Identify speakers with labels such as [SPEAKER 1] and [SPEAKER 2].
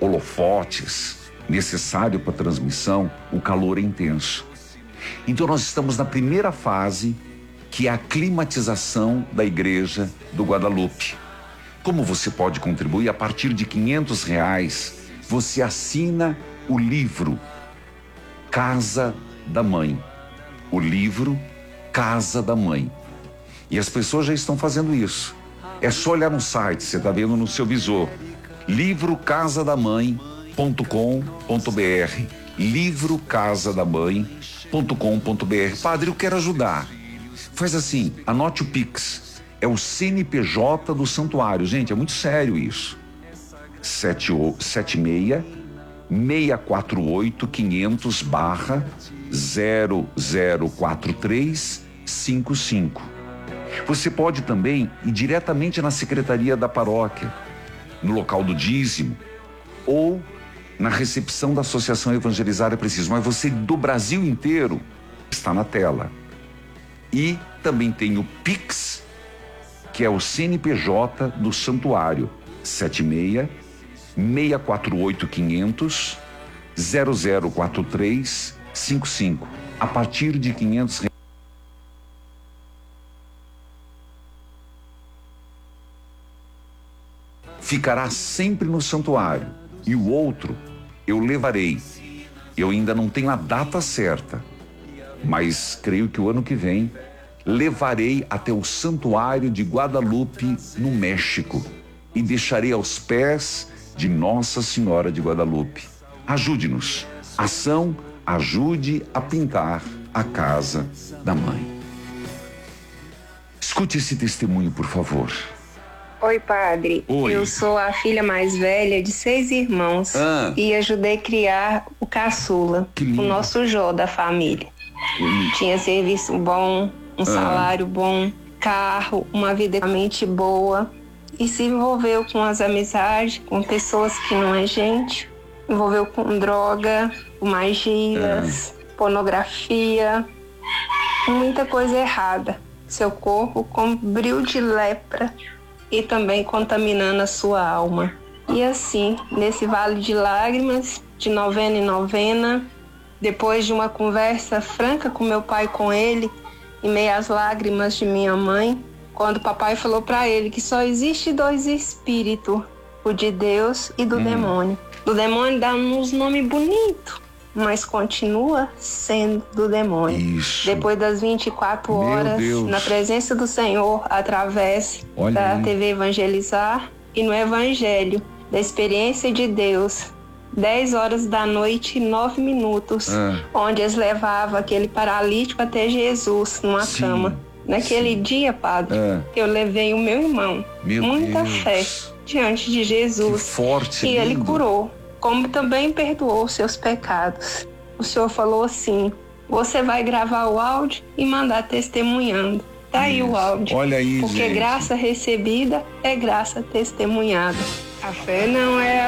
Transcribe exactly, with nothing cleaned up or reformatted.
[SPEAKER 1] holofotes, necessário para a transmissão, o calor é intenso. Então nós estamos na primeira fase, que é a climatização da igreja do Guadalupe. Como você pode contribuir? A partir de quinhentos reais, você assina o livro Casa da Mãe. O livro Casa da Mãe. E as pessoas já estão fazendo isso. É só olhar no site, você está vendo no seu visor. livro casa da mãe ponto com ponto br. livro casa da mãe ponto com ponto br. Padre, eu quero ajudar. Faz assim, anote o Pix. É o C N P J do santuário. Gente, é muito sério isso. sete seis seis quatro oito quinhentos barra zero zero quatro três cinco cinco. Você pode também ir diretamente na secretaria da paróquia, no local do dízimo, ou na recepção da Associação Evangelizar é Preciso. Mas você do Brasil inteiro está na tela. E também tem o Pix, que é o C N P J do santuário, sete seis seis quatro oito quinhentos zero zero quatro três cinco cinco. A partir de quinhentos reais. Ficará sempre no santuário, e o outro eu levarei. Eu ainda não tenho a data certa, mas creio que o ano que vem levarei até o santuário de Guadalupe, no México, e deixarei aos pés de Nossa Senhora de Guadalupe. Ajude-nos. Ação Ajude a Pintar a Casa da Mãe. Escute esse testemunho, por favor.
[SPEAKER 2] Oi, padre.
[SPEAKER 1] Oi.
[SPEAKER 2] Eu sou a filha mais velha de seis irmãos
[SPEAKER 1] Ah.
[SPEAKER 2] e ajudei a criar o caçula,
[SPEAKER 1] Que lindo.
[SPEAKER 2] o nosso Jó da família.
[SPEAKER 1] Hum.
[SPEAKER 2] Tinha serviço bom, um
[SPEAKER 1] Ah.
[SPEAKER 2] salário bom, carro, uma vida realmente boa, e se envolveu com as amizades, com pessoas que não é gente, envolveu com droga, com magias,
[SPEAKER 1] Ah.
[SPEAKER 2] pornografia, muita coisa errada. Seu corpo cobriu de lepra e também contaminando a sua alma. E assim, nesse vale de lágrimas, de novena em novena, depois de uma conversa franca com meu pai e com ele, em meio às lágrimas de minha mãe, quando o papai falou para ele que só existe dois espíritos, o de Deus e do hum. demônio. Do demônio dá uns nomes bonitos, mas continua sendo do demônio.
[SPEAKER 1] Isso.
[SPEAKER 2] Depois das vinte e quatro horas, na presença do Senhor, através Olha da aí. T V Evangelizar e no Evangelho da Experiência de Deus, dez horas da noite e nove minutos, ah. onde eles levavam aquele paralítico até Jesus numa Sim. cama. Naquele Sim. dia, padre, ah. eu levei o meu irmão,
[SPEAKER 1] meu
[SPEAKER 2] muita
[SPEAKER 1] Deus.
[SPEAKER 2] fé diante de Jesus.
[SPEAKER 1] Que forte,
[SPEAKER 2] e
[SPEAKER 1] lindo.
[SPEAKER 2] ele curou, como também perdoou seus pecados. O Senhor falou assim: você vai gravar o áudio e mandar testemunhando. Tá aí Isso. o áudio.
[SPEAKER 1] Olha aí,
[SPEAKER 2] Porque
[SPEAKER 1] gente.
[SPEAKER 2] graça recebida é graça testemunhada. A fé não é